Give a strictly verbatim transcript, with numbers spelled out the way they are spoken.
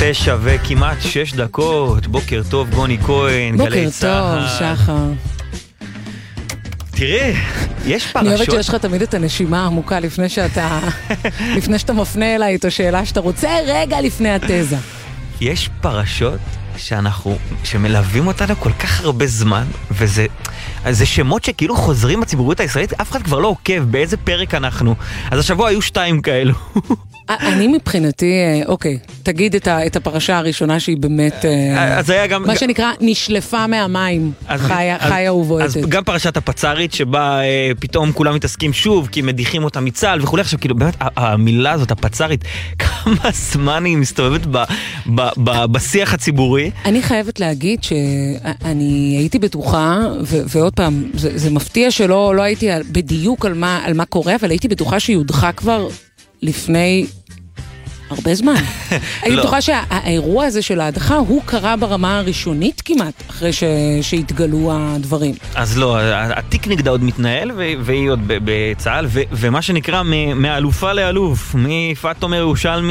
תשע וכמעט שש דקות. בוקר טוב, גוני כהן, גלי צהל. בוקר טוב, שחר. תראה, יש פרשות... אני אוהבת שיש לך תמיד את הנשימה העמוקה לפני שאתה, לפני שאתה מפנה אליי את השאלה שאתה רוצה רגע לפני התזה. יש פרשות שאנחנו, שמלווים אותנו כל כך הרבה זמן, וזה זה שמות שכאילו חוזרים בציבוריות הישראלית, אף אחד כבר לא עוקב באיזה פרק אנחנו. אז השבוע היו שתיים כאלו. אני מבחינתי, אוקיי, תגיד את, ה, את הפרשה הראשונה שהיא באמת, אז היה גם, מה שנקרא, נשלפה מהמים, אז, חיה, אז, חיה ובועטת. אז גם פרשת הפצרית, שבה אה, פתאום כולם מתעסקים שוב, כי מדיחים אותה מצה"ל וכולי. עכשיו, כאילו, באמת, המילה הזאת, הפצרית, כמה זמן היא מסתובבת ב, ב, ב, בשיח הציבורי. אני חייבת להגיד שאני הייתי בטוחה, ו, ועוד פעם, זה, זה מפתיע שלא לא הייתי בדיוק על מה, על מה קורה, אבל הייתי בטוחה שיודחה כבר לפני הרבה זמן. הייתי בטוחה שהאירוע הזה של ההדחה הוא קרה ברמה הראשונית כמעט, אחרי שהתגלו הדברים. אז לא, התיק נגדה עוד מתנהל, והיא עוד בצה"ל, ומה שנקרא מאלופה לאלוף, מפת תומר ירושלמי,